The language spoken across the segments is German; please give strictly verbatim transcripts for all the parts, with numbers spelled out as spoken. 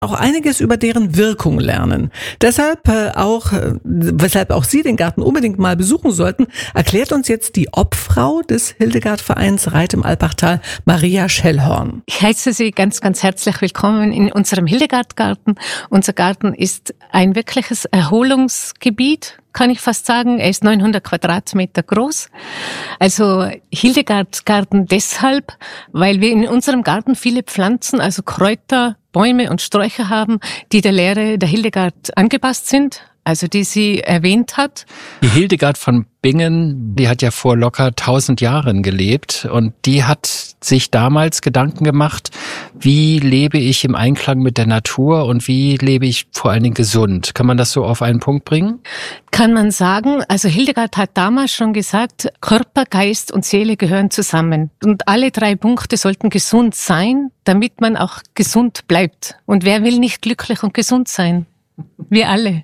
auch einiges über deren Wirkung lernen. Deshalb äh, auch, äh, weshalb auch Sie den Garten unbedingt mal besuchen sollten, erklärt uns jetzt die Obfrau des Hildegard-Vereins Reit im Alpachtal, Maria Schellhorn. Ich heiße Sie ganz, ganz herzlich willkommen in unserem Hildegard-Garten. Unser Garten ist ein wirkliches Erholungsgebiet, kann ich fast sagen. Er ist neunhundert Quadratmeter groß. Also Hildegard-Garten deshalb, weil wir in unserem Garten viele Pflanzen, also Kräuter, Bäume und Sträucher haben, die der Lehre der Hildegard angepasst sind, also die sie erwähnt hat. Die Hildegard von Bingen, die hat ja vor locker tausend Jahren gelebt und die hat sich damals Gedanken gemacht, wie lebe ich im Einklang mit der Natur und wie lebe ich vor allen Dingen gesund. Kann man das so auf einen Punkt bringen? Kann man sagen, also Hildegard hat damals schon gesagt, Körper, Geist und Seele gehören zusammen. Und alle drei Punkte sollten gesund sein, damit man auch gesund bleibt. Und wer will nicht glücklich und gesund sein? Wir alle.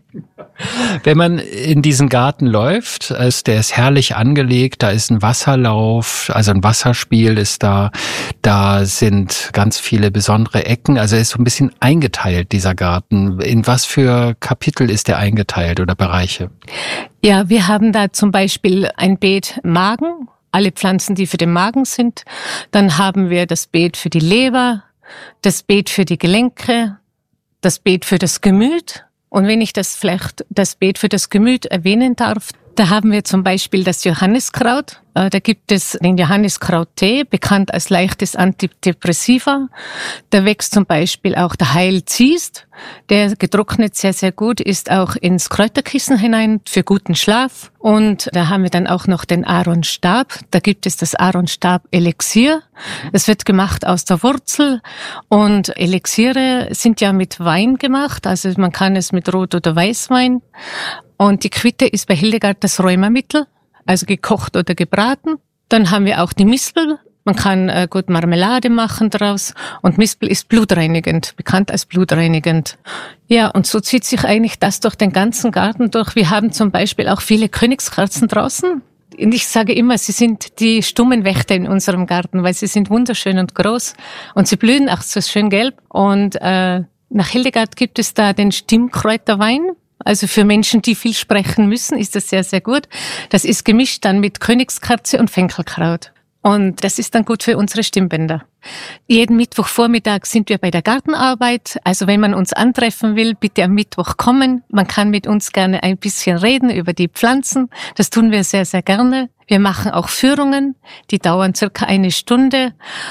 Wenn man in diesen Garten läuft, also der ist herrlich angelegt, da ist ein Wasserlauf, also ein Wasserspiel ist da, da sind ganz viele besondere Ecken, also er ist so ein bisschen eingeteilt, dieser Garten. In was für Kapitel ist der eingeteilt oder Bereiche? Ja, wir haben da zum Beispiel ein Beet Magen, alle Pflanzen, die für den Magen sind. Dann haben wir das Beet für die Leber, das Beet für die Gelenke, das Beet für das Gemüt. Und wenn ich das vielleicht, das Beet für das Gemüt erwähnen darf, da haben wir zum Beispiel das Johanniskraut. Da gibt es den Johanniskrauttee, bekannt als leichtes Antidepressiva. Da wächst zum Beispiel auch der Heilziest, der getrocknet sehr, sehr gut ist, auch ins Kräuterkissen hinein für guten Schlaf. Und da haben wir dann auch noch den Aaronstab. Da gibt es das Aaronstab-Elixier. Es wird gemacht aus der Wurzel und Elixiere sind ja mit Wein gemacht, also man kann es mit Rot- oder Weißwein. Und die Quitte ist bei Hildegard das Rheumamittel, also gekocht oder gebraten. Dann haben wir auch die Mispel. Man kann äh, gut Marmelade machen draus. Und Mispel ist blutreinigend, bekannt als blutreinigend. Ja, und so zieht sich eigentlich das durch den ganzen Garten durch. Wir haben zum Beispiel auch viele Königskerzen draußen. Und ich sage immer, sie sind die stummen Wächter in unserem Garten, weil sie sind wunderschön und groß. Und sie blühen auch so schön gelb. Und äh, nach Hildegard gibt es da den Stimmkräuterwein. Also für Menschen, die viel sprechen müssen, ist das sehr, sehr gut. Das ist gemischt dann mit Königskerze und Fenkelkraut. Und das ist dann gut für unsere Stimmbänder. Jeden Mittwochvormittag sind wir bei der Gartenarbeit. Also wenn man uns antreffen will, bitte am Mittwoch kommen. Man kann mit uns gerne ein bisschen reden über die Pflanzen. Das tun wir sehr, sehr gerne. Wir machen auch Führungen, die dauern circa eine Stunde.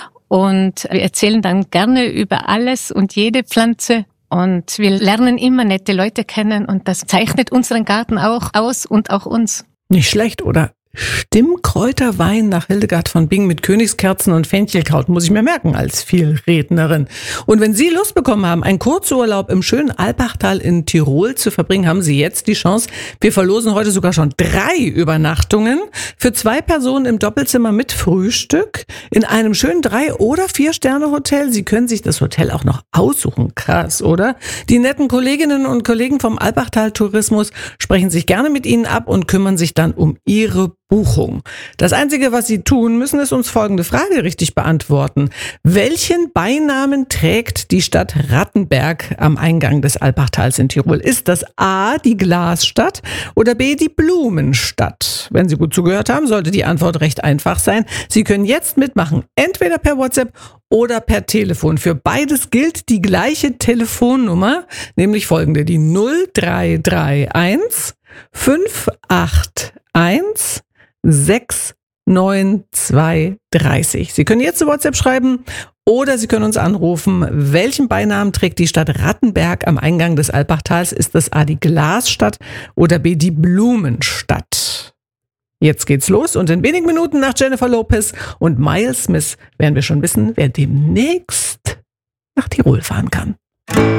Und wir erzählen dann gerne über alles und jede Pflanze. Und wir lernen immer nette Leute kennen und das zeichnet unseren Garten auch aus und auch uns. Nicht schlecht, oder? Stimmkräuterwein nach Hildegard von Bingen mit Königskerzen und Fenchelkraut, muss ich mir merken als Vielrednerin. Und wenn Sie Lust bekommen haben, einen Kurzurlaub im schönen Alpachtal in Tirol zu verbringen, haben Sie jetzt die Chance. Wir verlosen heute sogar schon drei Übernachtungen für zwei Personen im Doppelzimmer mit Frühstück in einem schönen Drei- oder Vier-Sterne-Hotel. Sie können sich das Hotel auch noch aussuchen. Krass, oder? Die netten Kolleginnen und Kollegen vom Alpachtal Tourismus sprechen sich gerne mit Ihnen ab und kümmern sich dann um Ihre Buchung. Das Einzige, was Sie tun müssen, ist uns folgende Frage richtig beantworten. Welchen Beinamen trägt die Stadt Rattenberg am Eingang des Alpachtals in Tirol? Ist das A, die Glasstadt oder B, die Blumenstadt? Wenn Sie gut zugehört haben, sollte die Antwort recht einfach sein. Sie können jetzt mitmachen, entweder per WhatsApp oder per Telefon. Für beides gilt die gleiche Telefonnummer, nämlich folgende, die null drei drei eins fünf acht eins sechs neun zwei drei null. Sie können jetzt zu WhatsApp schreiben oder Sie können uns anrufen. Welchen Beinamen trägt die Stadt Rattenberg am Eingang des Alpachtals? Ist das A, die Glasstadt oder B, die Blumenstadt? Jetzt geht's los und in wenigen Minuten nach Jennifer Lopez und Miles Smith werden wir schon wissen, wer demnächst nach Tirol fahren kann.